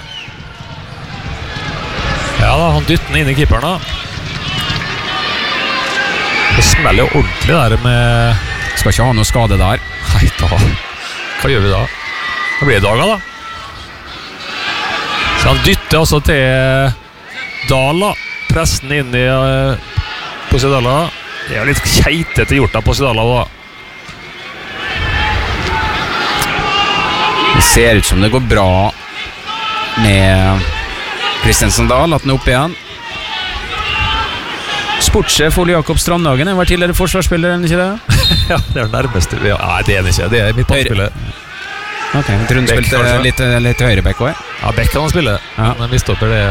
Ja da, han dytter den inn i keeperen da. Det smeller jo ordentlig der med... Skal ikke ha noe skade der. Nei da, hva gjør vi da? Det blir Daga da. Så han dytter også til Dahl da. Pressen inn i uh, Posidala. Det er jo litt keitete gjort av Posidala da. Det ser ut som det går bra med Kristensen Dahl, at den er opp igjen. Sportssjef Ole Jakob Strandhagen var tidligere forsvarsspiller, er ikke det? Ja, det er det nærmeste. Ja, nei, det er det ikke. Det er mitt pannspillet. Ok, jeg tror han spilte litt, litt høyrebekk også. Ja, bekk kan han spille. Ja. Men mistopper det.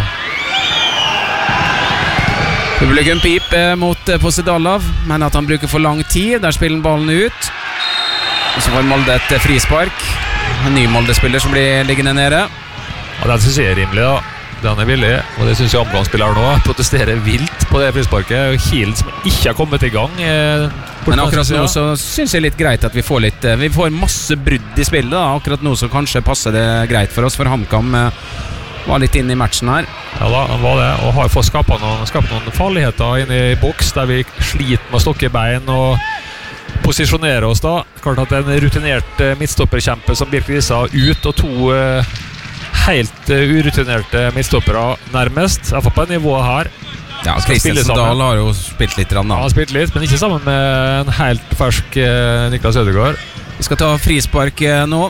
Publikum pip mot Posidalav, men at han bruker for lang tid. Der spiller han ballen ut. Og så får Molde et frispark. En ny Molde-spiller som blir liggende nede. Ja, den synes jeg er rimelig da. Den er villig, og det synes jeg HamKam-spilleren nå protesterer vilt på det frisparket. Kielen som ikke har kommet i gang. Eh, Men akkurat nå så synes jeg litt greit at vi får litt Vi får masse brudd i spillet da. Akkurat nå så kanskje passer det greit for oss, for HamKam eh, var litt inne i matchen her. Ja da, han var det, og har fått skapet noen, skapet noen farligheter inne i boks, der vi sliter med å stokke bein og posisjonere oss da. Klart at en rutinert eh, midtstopperkjempe som Birk Risa ut, og to eh, helt uh, urutinerte midtstoppere nærmest, i hvert fall på nivået her. Ja, Kristensen Dahl har jo spilt litt rann, da. Han har spilt litt, men ikke sammen med en helt fersk uh, Niklas Ødegaard. Vi skal ta frispark uh, nå.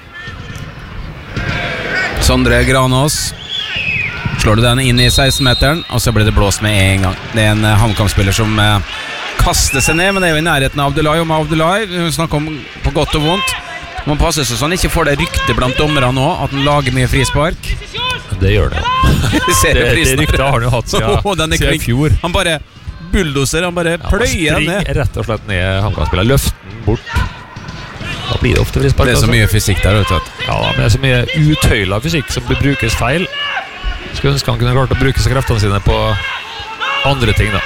Sondre Granås slår du den inn i seksten-meteren, og så blir det blåst med en gang. Det er en uh, HamKam-spiller som uh, kaster seg ned, men det er jo i nærheten av Abdullah. Og med Abdullah, vi snakker om på godt og vondt. Man passer seg så han ikke får det ryktet blant dommere nå, at han lager mye frispark. Det gjør det. det, det ryktet har han jo hatt siden, oh, siden i fjor. Han bare bulldoser, han bare ja, pløyer ned. Rett og slett ned HamKam-spiller, løften bort. blir det ofte frispark. Det er så altså. mye fysikk der, vet du. Ja, men det er så mye utøyla fysikk som brukes feil. Skulle ønske han kunne klart å bruke seg kreftene sine på andre ting da.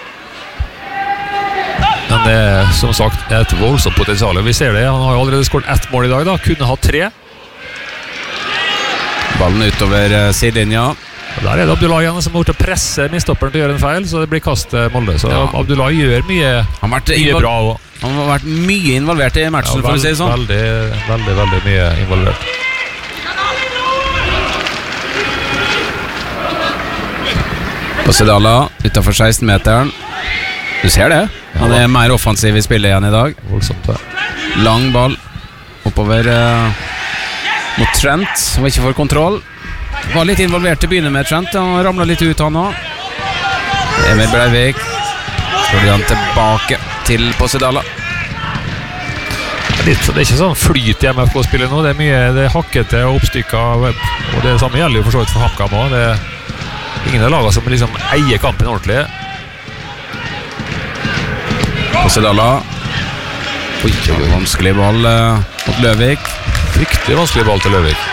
Men det er som sagt et voldsomt potensial. Vi ser det, han har jo allerede skåret ett mål i dag da, kunne ha tre. Ballen utover uh, sidelinja. Der er det Abdullah igjen som har gjort å presse midtstopperen til å gjøre en feil, så det blir kast Molde. Så Ja. Abdullah gjør mye, Han har vært, mye invol- bra også. han har vært mye involvert i matchen, Ja, for å si det sånn. Veldig, veldig, veldig mye involvert. Posedala utenfor seksten-meteren. Du ser det. Han er mer offensiv i spillet igjen i dag. Voldsomt det. Lang ball oppover uh, mot Trent, som ikke får kontroll. Var litt involvert til å begynne med Trent. Han ramlet litt ut, han også. Emil Breivik. Slår han tilbake til Posedala. Litt, det er ikke sånn flyt i M F K-spillet nå. Det er mye det er hakkete og oppstykket. Og det samme gjelder jo for så vidt for HamKam også. Det er ingen av lagene som liksom eier kampen ordentlig. Posedala. Oi, oi, oi. Vanskelig ball uh, mot Løvik. Fryktelig vanskelig ball til Løvik.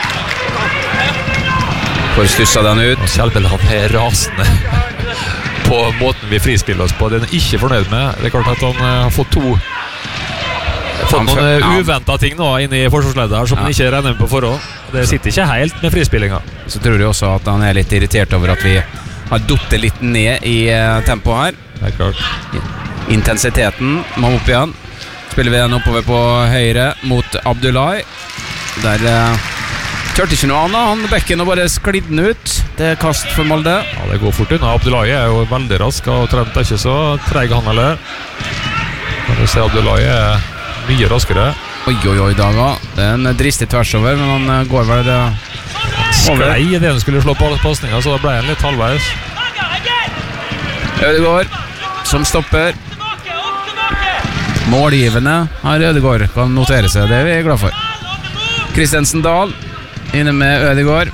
Får stussa den ut. Og Kjellbel han er rasende på måten vi frispiller oss på. Det er han ikke fornøyd med. Det er klart at han uh, har fått to Fått noen uh, Ja. uventet ting nå inn i forsvarsleddet her som Ja. han ikke regner med på forhånd. Det sitter ikke helt med frispillinga. Så tror jeg også at han er litt irritert over at vi har duttet litt ned i uh, tempoet her. Det er klart. Intensiteten må opp igjen. Spiller vi den oppover på høyre mot Abdullahi. Der uh, tørte ikke noe annet. Han bekken og bare sklidde den ut. Det er kast for Molde. Ja, det går fort unna. Abdullahi er jo veldig rask, og Trent er ikke så treg han heller. Men du ser Abdullahi er mye raskere. Oi, oi, oi, Daga. Det er en dristig tvers over, men han uh, går vel uh, over. Sklei i det han skulle slå på pasningen, så da ble han litt halvveis. Ødegaard som stopper. Målgivende har Ødegaard, kan notere seg. Det er vi glad for. Kristensen Dahl inne med Ødegaard.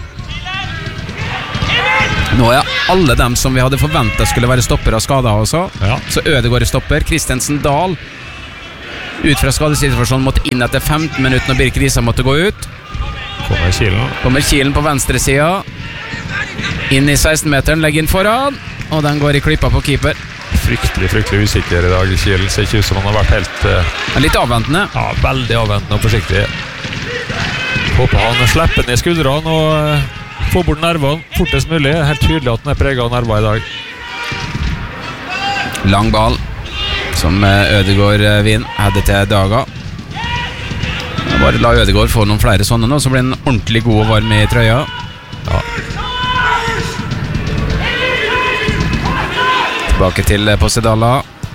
Nå er alle dem som vi hadde forventet skulle være stopper av skader også. Ja. Så Ødegaard er stopper. Kristensen Dahl ut fra skadesituasjonen måtte inn etter femten minutter når Birk Risa måtte gå ut. Kommer Kielen. Kommer Kielen på venstre sida. Inn i seksten-meteren, legger inn foran, og den går i klippa på keeper. Fryktelig, fryktelig usikker i dag. Kielen ser ikke ut som han har vært helt uh, Litt avventende. ja, veldig avventende og forsiktig. Håper han slipper ned skuldrene og uh, får bort nervene fortest mulig. Helt tydelig at han er preget av nerver i dag. Lang ball som Ødegaard vinner. Hadde til Daga. Bare la Ødegaard få noen flere sånne nå, så blir han ordentlig god og varm i trøya. Ja. Tilbake til Posedala.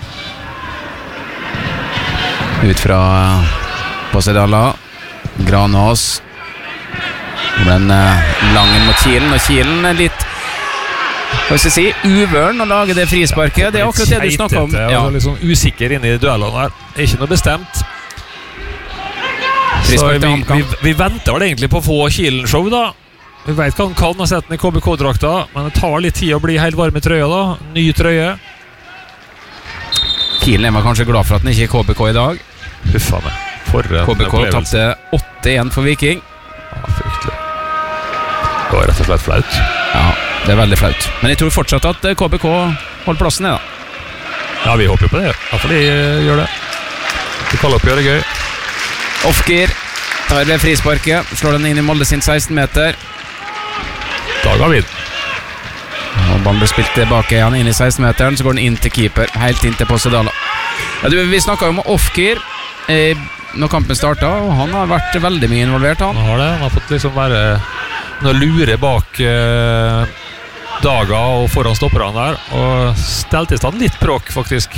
Ut fra Posedala. Granås. Den langen mot Kielen, og Kielen er litt hva skal jeg si, uvøren å lage det frisparket. Det er akkurat det du snakker om. Ja. Litt sånn usikker inne i duellene her. Ikke noe bestemt. Så Frispark til vi, HamKam. vi, vi venter vel egentlig på å få Kielen-show da. Vi vet hva han kan, har sett den i K B K-drakta, men det tar litt tid å bli helt varm i trøya da. Ny trøye. Kielen er vel kanskje glad for at den ikke er K B K i dag. Huffa meg. For en K B K opplevelse. tapte åtte igjen for Viking. Ja, fryktelig. Det var rett og slett flaut. Ja, det er veldig flaut. Men jeg tror fortsatt at K B K holder plassen ned da. Ja, vi håper jo på det. Ja, for de uh, gjør det. De kaller opp gjør det gøy. Offgear tar ved frisparket. Slår den inn i Molde sin seksten-meter. Dag av inn. Og ballen blir spilt tilbake igjen inn i seksten-meteren. Så går den inn til keeper. Helt inn til Posedala. Ja, du, vi snakket jo om Offgear eh, når kampen startet, og han har vært veldig mye involvert, han. Han har det. Han har fått liksom være noe lure bak uh, Daga og foran stopperne der, og stelt i stand litt bråk, faktisk.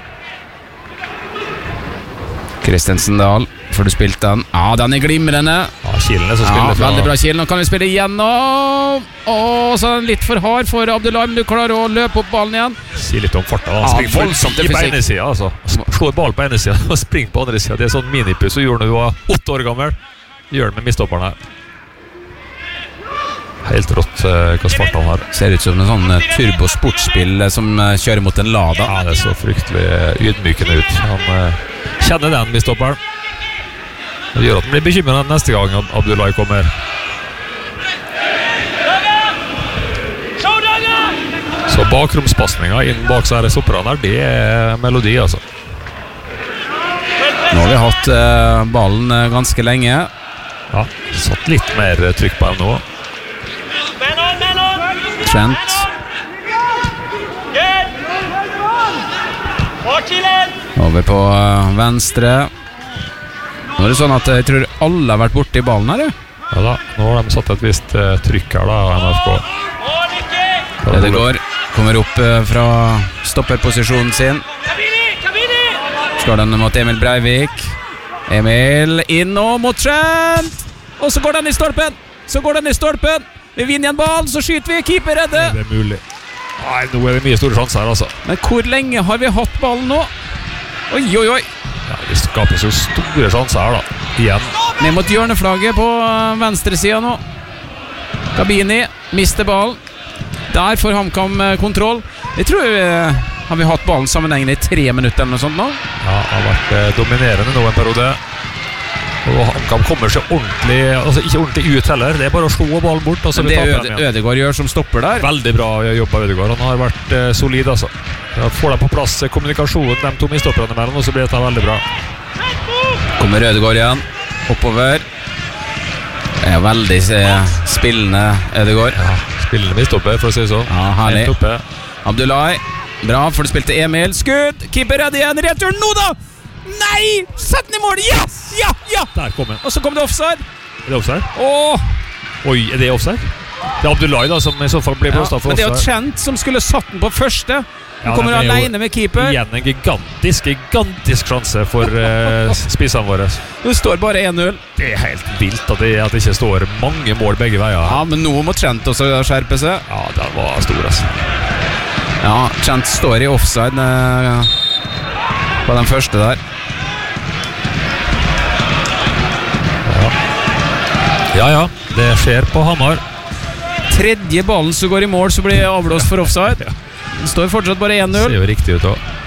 Kristensen Dahl, får du spilt den? Ja, den er glimrende. Ja, Kielen er som Ja, spiller fra... veldig bra, Kiel. Nå kan vi spille igjen nå. Åh, så er den litt for hard for Abdullahi, men du klarer å løpe opp ballen igjen. Si litt om farta. Han Ja, springer voldsomt forbi på fysikk. ene siden, altså. Slår ball på ene siden og springer på andre siden. Det er sånn minipuss du gjorde når du var åtte år gammel. Gjør det med midtstopperen her. Helt rått uh, hva fart han har. Ser ut som en sånn uh, turbosportspill uh, som uh, kjører mot en Lada. Ja, det så fryktelig uh, ydmykende ut. Han uh, kjenner den midtstopperen. Det gjør at han blir bekymret neste gang Abdullahi kommer. Så bakromspassninga inn bak seg stopperne her, det er melodi, altså. Nå har vi hatt uh, ballen uh, ganske lenge. Ja, satt litt mer trykk på dem nå. Trent. Over på uh, venstre. Nå er det sånn at jeg tror alle har vært borte i ballen her, ja. Ja da, nå har de satt et visst uh, trykk her da, M F K. Ødegaard kommer opp uh, fra stopperposisjonen sin. Skal den mot Emil Breivik. Emil inn og mot Trent. Og så går den i stolpen. Så går den i stolpen. Vi vinner en ball, så skyter vi. Keeper redde. Det er mulig. Nei, nå er det mye store sjanser her, altså. Men hvor lenge har vi hatt ballen nå? Oi, oi, oi. Ja, det skapes jo store sjanser her da. Igjen. Ned mot hjørneflagget på venstre siden nå. Kabini mister ballen. Der får HamKam kontroll. Jeg tror vi har vi hatt ballen sammenhengende i tre minutter eller noe sånt nå. Ja, det har vært eh, dominerende nå en periode. Og HamKam kommer seg ordentlig, altså ikke ordentlig ut heller. Det er bare å slå ballen bort. Og så Men det Øde, Ødegaard gjør som stopper der. Veldig bra jobb av Ødegaard. Han har vært eh, solid, altså. Ja, får de på plass eh, kommunikasjonen, de to mistopperne mellom, og så blir dette veldig bra. Kommer Ødegaard igjen. Oppover. Det er veldig eh, spillende Ødegaard. Ja, spillende mistopper, for å si det sånn. Ja, herlig. Abdullahi. Bra, for det spilte Emil. Skudd! Keeper redder igjen. Retur nå da! Nei! Sett den i mål! Ja! Ja! Ja! Der kom den. Og så kom det offside. Er det offside? Åh! Oi, er det offside? Det er Abdullahi da, som i så fall blir blåst av for offside. Men det er jo offside. Trent som skulle satt den på første. Han Ja, kommer den er jo alene med keeper. Igjen en gigantisk, gigantisk sjanse for uh, spissene våre. Det står bare en null. Det er helt vilt at det, at det ikke står mange mål begge veier. Ja, men nå må Trent også skjerpe seg. Ja, den var stor, altså. Ja, Trent står i offside uh, på den første der. Ja, ja, det skjer på Hamar. Tredje ballen som går i mål, så blir avblåst for offside. Det står fortsatt bare en null. Ser jo riktig ut også.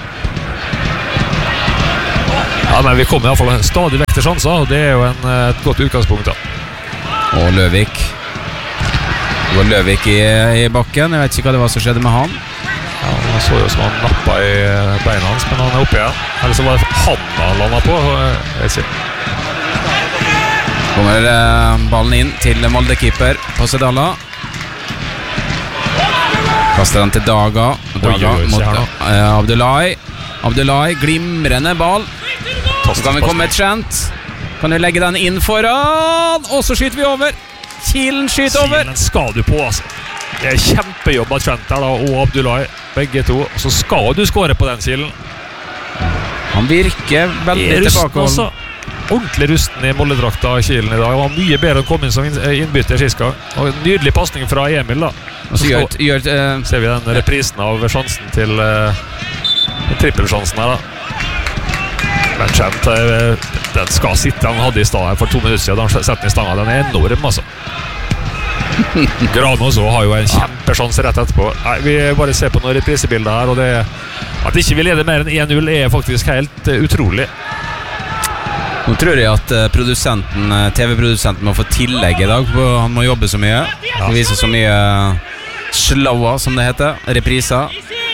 Ja, men vi kommer i hvert fall stadig vekk til sjanser, og det er jo en, et godt utgangspunkt da. Og Løvik. Det var Løvik i, i bakken. Jeg vet ikke hva det var som skjedde med han. Ja, han så jo som han nappet i beina hans, men han er oppe igjen. Eller så var det han han landet på, jeg vet ikke. Kommer eh, ballen inn til Molde-keeper på Sedala. Kaster den til Daga. Daga oi, oi, mot eh, Abdullahi. Abdullahi, glimrende ball. Så kan vi komme med Trent. Kan vi legge den inn foran. Og så skyter vi over. Kilen skyter over. Kilen skal du på, altså. Det er kjempejobb av Trent her da, og Abdullahi. Begge to. Så skal du skåre på den Kilen. Han virker veldig tilbakeholden. Ordentlig rusten i Molledrakta av Kilen i dag. Han var mye bedre å komme inn som innbytter sist gang. Og en nydelig passning fra Emil da. Og så gjør, gjør, uh, ser vi den reprisen av sjansen til uh, trippelsjansen her da. Men Trent, uh, den skal sitte. Han hadde i stedet for to minutter siden. Han setter den i stanga. Den er enorm, altså. Granås har jo en kjempesjanse rett etterpå. Nei, vi bare ser på noen reprisebilder her, og det at ikke vi leder mer enn en null er faktisk helt uh, utrolig. Nå tror jeg at produsenten, T V-produsenten må få tillegg i dag. Han må jobbe så mye. Det viser så mye slaua, som det heter. Repriser.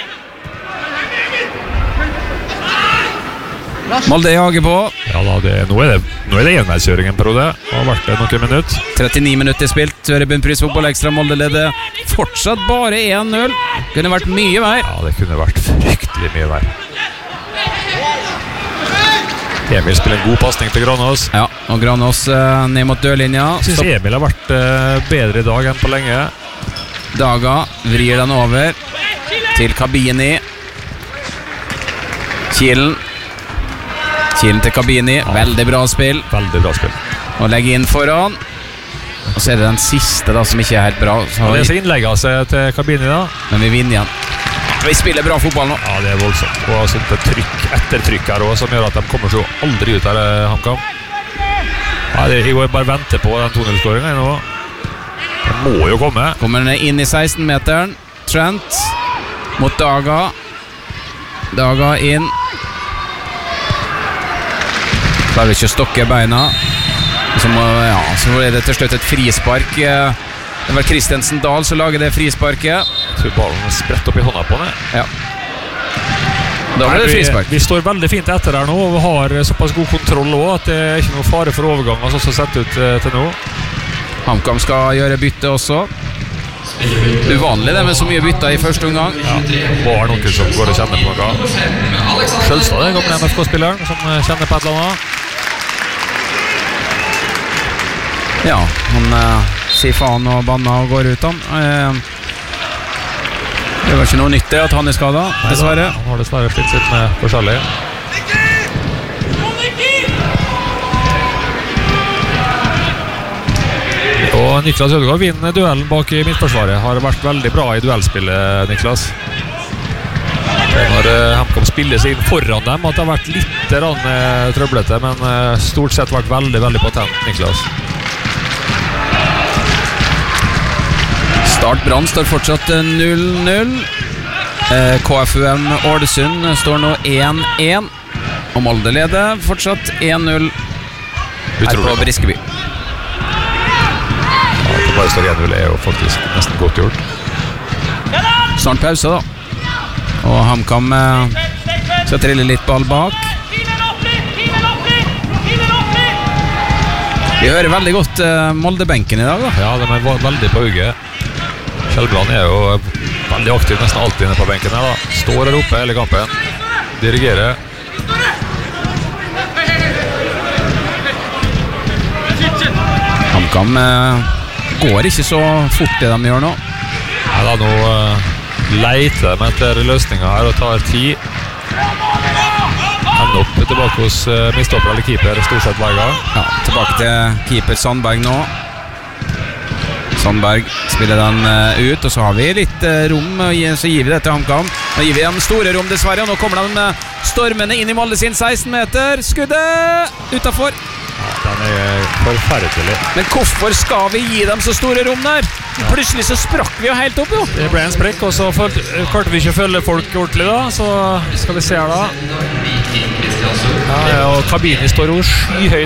Molde jager på. Ja da, det, nå er det, nå er det enveiskjøring en periode. Det har vært det noen minutter. trettini minutter spilt. Ørebundpris fotball ekstra. Molde leder fortsatt bare en null. Kunne vært mye mer. Ja, det kunne vært fryktelig mye mer. Emil spiller en god passning til Granås. Ja, og Granås eh, ned mot dørlinja. Jeg synes Emil har vært eh, bedre i dag enn på lenge. Daga vrir den over til Kabini. Kilen. Kilen til Kabini. Ja. Veldig bra spill. Veldig bra spill. Og legger inn foran. Og så er det den siste da som ikke er helt bra. Så ja, det er så innlegget seg til Kabini da. Men vi vinner igjen. Vi spiller bra fotball nå. Ja, det er voldsomt. Og sånt trykk, ettertrykk her også, som gjør at de kommer så aldri ut her, HamKam. Ja, det, jeg går bare vente på den to null-skåringen nå. Det må jo komme. Kommer den inn i seksten-meteren. Trent mot Daga. Daga inn. Klarer ikke å stokke beina. Så, må, ja, så er det til slutt et frispark. Det var Christensen Dahl som lager det frisparket. Jeg tror ballen spredt opp i hånda på den. Ja. Da ble det frispark. Vi, vi står veldig fint etter her nå, og vi har såpass god kontroll også, at det er ikke noe fare for overgang, sånn som sett ut til nå. HamKam skal gjøre bytte også. Uvanlig det med så mye bytter i første omgang. Ja, var noen som går og kjenner på noe. Skjølstad, det gamle M F K-spilleren, som kjenner på et eller annet. Ja, han uh, sier faen og banner og går ut han. Uh, det var ikke noe nytt det at han er skadet, dessverre. Han har dessverre flitt sitt med forskjellig. Og Niklas Ødegaard vinner duellen bak i midtforsvaret. Har vært veldig bra i duellspillet, Niklas. Når HamKam spiller seg inn foran dem, at det har vært litt rann, uh, trøblete, men uh, stort sett vært veldig, veldig potent, Niklas. Start Brann står fortsatt null null. eh, K F U M Ålesund står nå én én. Og Molde leder fortsatt én null her på Briskeby. Ja, det bare står én null er jo faktisk nesten godt gjort. Snart pause da. Og HamKam eh, skal trille litt ball bak. Vi hører veldig godt eh, Molde-benken i dag da. Ja, de er veldig på hugget. Kjellbrand er jo veldig aktiv nesten alltid inne på benken her da. Står her oppe hele kampen. Dirigerer. HamKam eh, går ikke så fort det de gjør nå. Ja, da nå uh, leiter de etter løsninger her og tar tid. Ender opp tilbake hos uh, midtstopper eller keeper stort sett hver gang. Ja, tilbake til keeper Sandberg nå. Sandberg spiller den uh, ut, og så har vi litt uh, rom, og så gir vi det til HamKam. Nå gir vi dem store rom dessverre, og nå kommer de uh, stormene inn i Molde sin seksten meter. Skuddet utenfor. Ja, den er forferdelig. Men hvorfor skal vi gi dem så store rom der? Ja. Plutselig så sprakk vi jo helt opp jo. Det ble en sprekk, og så klarte vi ikke å følge folk ordentlig da, så skal vi se her da. Ja, og Kabini står jo skyhøyt